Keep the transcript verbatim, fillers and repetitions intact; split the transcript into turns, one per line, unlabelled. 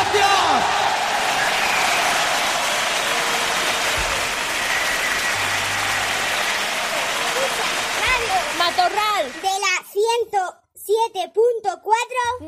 gracias.
Matorral.
De la ciento siete punto cuatro.